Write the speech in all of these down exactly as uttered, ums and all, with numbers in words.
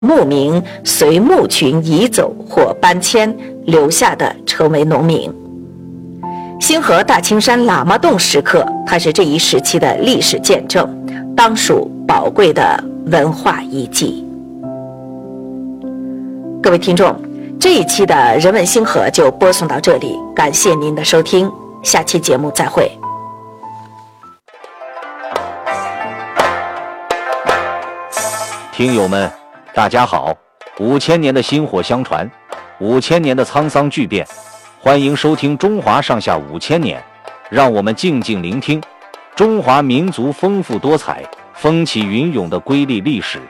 牧民随牧群移走或搬迁，留下的成为农民。星河大青山喇嘛洞石刻，它是这一时期的历史见证，当属宝贵的文化遗迹。各位听众，这一期的人文星河就播送到这里，感谢您的收听，下期节目再会。 听友们大家好，五千年的薪火相传，五千年的沧桑巨变，欢迎收听中华上下五千年，让我们静静聆听中华民族丰富多彩、风起云涌的瑰丽历史。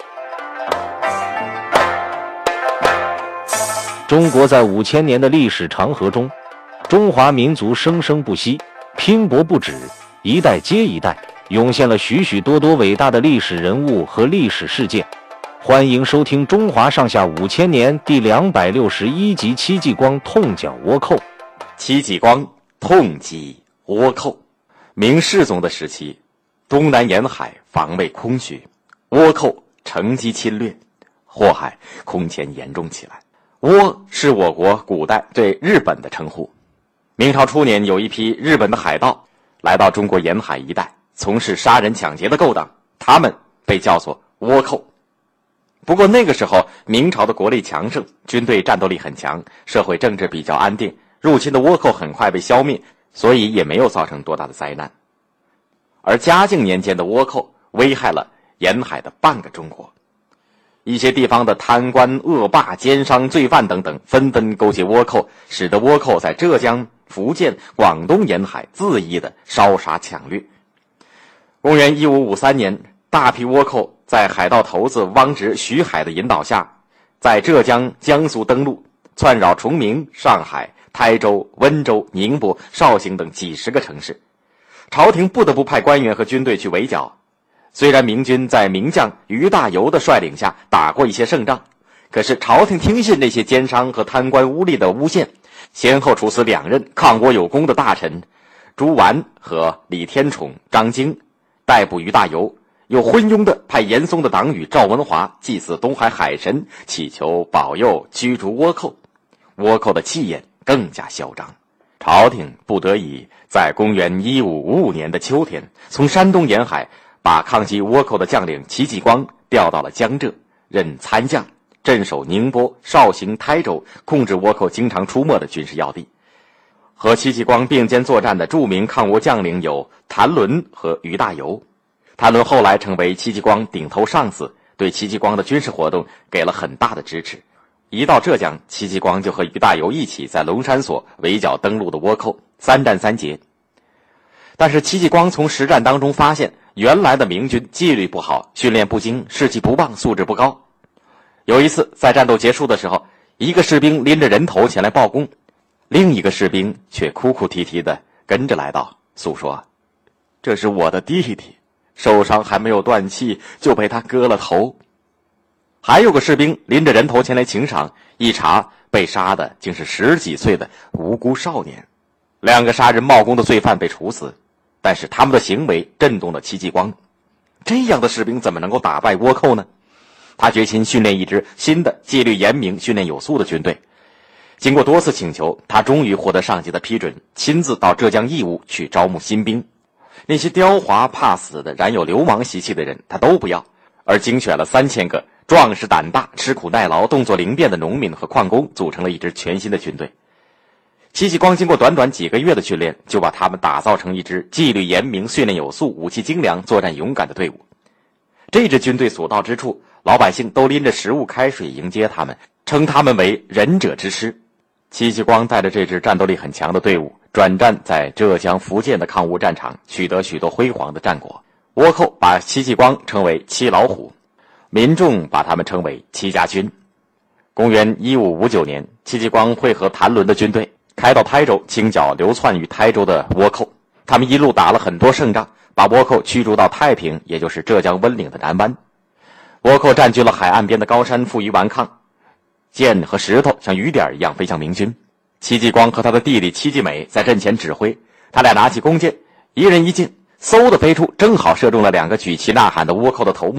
中国在五千年的历史长河中，中华民族生生不息，拼搏不止，一代接一代，涌现了许许多多伟大的历史人物和历史事件。欢迎收听《中华上下五千年》第两百六十一集戚继光痛剿倭寇。 戚继光痛击倭寇。明世宗的时期，东南沿海防卫空虚，倭寇乘机侵略，祸害空前严重起来。倭是我国古代对日本的称呼。明朝初年，有一批日本的海盗来到中国沿海一带，从事杀人抢劫的勾当，他们被叫做倭寇。不过那个时候，明朝的国力强盛，军队战斗力很强，社会政治比较安定，入侵的倭寇很快被消灭，所以也没有造成多大的灾难。而嘉靖年间的倭寇危害了沿海的半个中国，一些地方的贪官恶霸、奸商、罪犯等等纷纷勾结倭寇，使得倭寇在浙江、福建、广东沿海恣意的烧杀抢掠。公元一五五三年，大批倭寇在海盗头子汪直、徐海的引导下，在浙江、江苏登陆，窜扰崇明、上海、台州、温州、宁波、绍兴等几十个城市。朝廷不得不派官员和军队去围剿。虽然明军在名将于大猷的率领下打过一些胜仗，可是朝廷听信那些奸商和贪官污吏的诬陷，先后处死两任抗倭有功的大臣朱完和李天宠、张经，逮捕于大猷，又昏庸地派严嵩的党羽赵文华祭祀东海海神，祈求保佑驱逐倭寇。倭寇的气焰更加嚣张，朝廷不得已在公元一五五五年的秋天，从山东沿海把抗击倭寇的将领戚继光调到了江浙，任参将，镇守宁波、绍兴、台州，控制倭寇经常出没的军事要地。和戚继光并肩作战的著名抗倭将领有谭纶和于大猷。谭纶后来成为戚继光顶头上司，对戚继光的军事活动给了很大的支持。一到浙江，戚继光就和于大猷一起在龙山所围剿登陆的倭寇，三战三捷。但是戚继光从实战当中发现，原来的明军纪律不好，训练不精，士气不旺，素质不高。有一次在战斗结束的时候，一个士兵拎着人头前来报功，另一个士兵却哭哭啼啼的跟着来到，诉说：“这是我的弟弟，受伤还没有断气，就被他割了头。”还有个士兵拎着人头前来请赏，一查被杀的竟是十几岁的无辜少年。两个杀人冒功的罪犯被处死，但是他们的行为震动了戚继光。这样的士兵怎么能够打败倭寇呢？他决心训练一支新的、纪律严明、训练有素的军队。经过多次请求，他终于获得上级的批准，亲自到浙江义乌去招募新兵。那些刁滑怕死的、染有流氓习气的人他都不要，而精选了三千个壮实胆大、吃苦耐劳、动作灵便的农民和矿工，组成了一支全新的军队。戚继光经过短短几个月的训练，就把他们打造成一支纪律严明、训练有素、武器精良、作战勇敢的队伍。这支军队所到之处，老百姓都拎着食物开水迎接他们，称他们为仁者之师。戚继光带着这支战斗力很强的队伍，转战在浙江、福建的抗倭战场，取得许多辉煌的战果。倭寇把戚继光称为戚老虎，民众把他们称为戚家军。公元一五五九年，戚继光会合谭纶的军队，开到台州，清剿流窜于台州的倭寇。他们一路打了很多胜仗，把倭寇驱逐到太平，也就是浙江温岭的南湾。倭寇占据了海岸边的高山，负隅顽抗，箭和石头像雨点一样飞向明军。戚继光和他的弟弟戚继美在阵前指挥，他俩拿起弓箭，一人一箭，嗖的飞出，正好射中了两个举旗呐喊的倭寇的头目。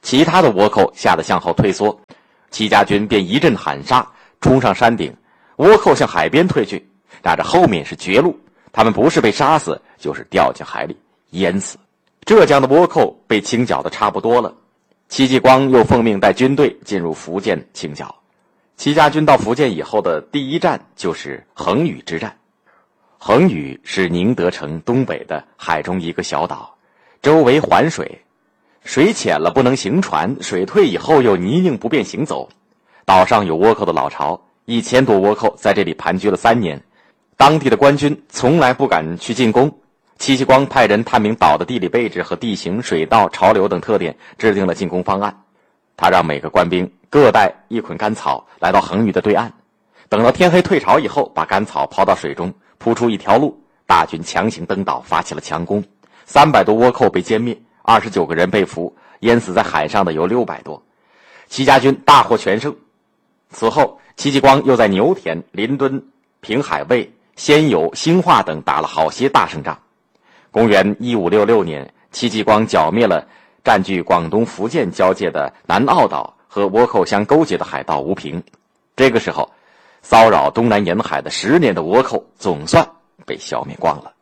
其他的倭寇吓得向后退缩，戚家军便一阵喊杀，冲上山顶，倭寇向海边退去，但这后面是绝路，他们不是被杀死，就是掉进海里淹死。浙江的倭寇被清剿的差不多了，戚继光又奉命带军队进入福建清剿。戚家军到福建以后的第一站就是横屿之战。横屿是宁德城东北的海中一个小岛，周围环水，水浅了不能行船，水退以后又泥泞不便行走。岛上有倭寇的老巢，一千多倭寇在这里盘踞了三年，当地的官军从来不敢去进攻。戚继光派人探明岛的地理位置和地形、水道、潮流等特点，制定了进攻方案。他让每个官兵各带一捆干草来到横屿的对岸，等到天黑退潮以后，把干草抛到水中，铺出一条路，大军强行登岛，发起了强攻。三百多倭寇被歼灭，二十九个人被俘，淹死在海上的有六百多。戚家军大获全胜。此后，戚继光又在牛田、临敦、平海卫、仙游、兴化等打了好些大胜仗。公元一五六六年，戚继光剿灭了占据广东、福建交界的南澳岛和倭寇相勾结的海盗吴平。这个时候，骚扰东南沿海的十年的倭寇总算被消灭光了。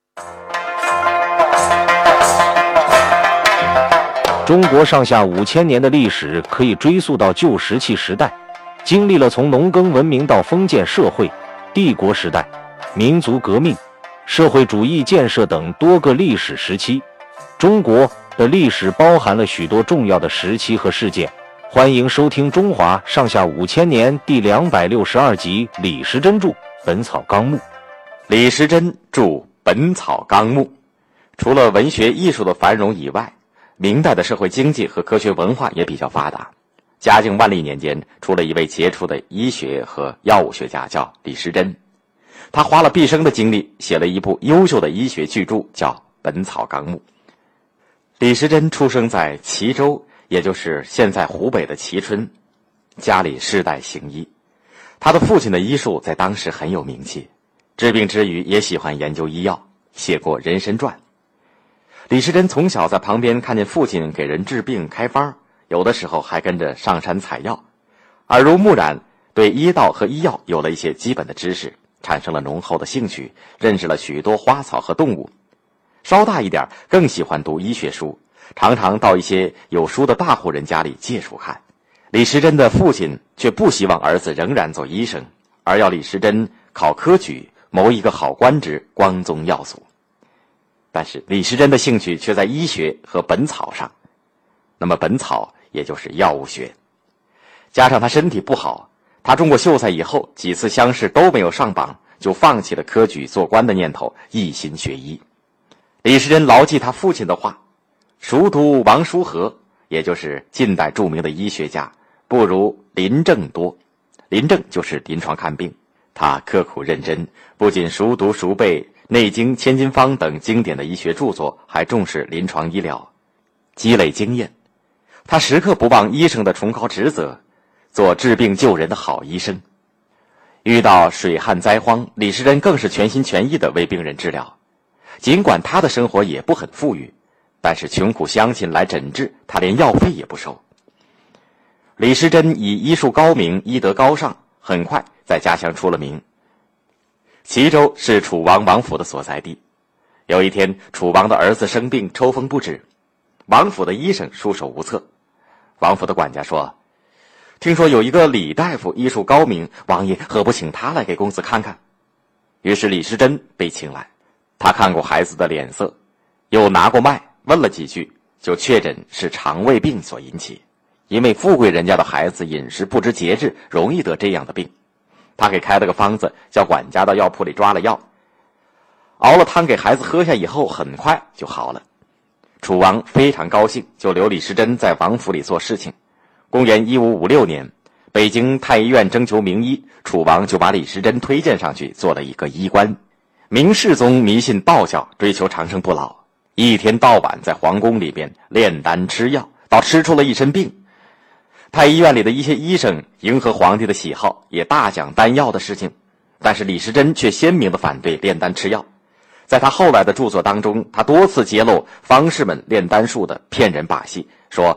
中国上下五千年的历史可以追溯到旧石器时代，经历了从农耕文明到封建社会、帝国时代、民族革命、社会主义建设等多个历史时期。中国的历史包含了许多重要的时期和事件。欢迎收听《中华上下五千年》第两百六十二集，李时珍著《本草纲目》。 李时珍著《本草纲目》，除了文学艺术的繁荣以外，明代的社会经济和科学文化也比较发达。嘉靖万历年间，出了一位杰出的医学和药物学家，叫李时珍。他花了毕生的精力，写了一部优秀的医学巨著，叫《本草纲目》。李时珍出生在蕲州，也就是现在湖北的蕲春，家里世代行医。他的父亲的医术在当时很有名气，治病之余也喜欢研究医药，写过人参传。李时珍从小在旁边看见父亲给人治病开方，有的时候还跟着上山采药，耳濡目染，对医道和医药有了一些基本的知识，产生了浓厚的兴趣，认识了许多花草和动物。稍大一点更喜欢读医学书，常常到一些有书的大户人家里借书看。李时珍的父亲却不希望儿子仍然做医生，而要李时珍考科举，谋一个好官职，光宗耀祖。但是李时珍的兴趣却在医学和本草上，那么本草也就是药物学。加上他身体不好，他中过秀才以后几次乡试都没有上榜，就放弃了科举做官的念头，一心学医。李时珍牢记他父亲的话，熟读王叔和，也就是近代著名的医学家，不如临证多。临证就是临床看病，他刻苦认真，不仅熟读熟背《内经》《千金方》等经典的医学著作，还重视临床医疗，积累经验。他时刻不忘医生的崇高职责，做治病救人的好医生。遇到水旱灾荒，李时珍更是全心全意地为病人治疗。尽管他的生活也不很富裕，但是穷苦乡亲来诊治，他连药费也不收。李时珍以医术高明，医德高尚，很快在家乡出了名。蕲州是楚王王府的所在地。有一天，楚王的儿子生病，抽风不止，王府的医生束手无策。王府的管家说，听说有一个李大夫医术高明，王爷何不请他来给公子看看？于是李时珍被请来，他看过孩子的脸色，又拿过脉，问了几句，就确诊是肠胃病所引起。因为富贵人家的孩子饮食不知节制，容易得这样的病。他给开了个方子，叫管家到药铺里抓了药，熬了汤给孩子喝下以后，很快就好了。楚王非常高兴，就留李时珍在王府里做事情。公元一五五六年，北京太医院征求名医，楚王就把李时珍推荐上去做了一个医官。明世宗迷信道教，追求长生不老，一天到晚在皇宫里边炼丹吃药，倒吃出了一身病。太医院里的一些医生迎合皇帝的喜好，也大讲丹药的事情，但是李时珍却鲜明地反对炼丹吃药。在他后来的著作当中，他多次揭露方士们炼丹术的骗人把戏，说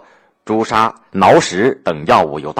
朱砂、挠石等药物有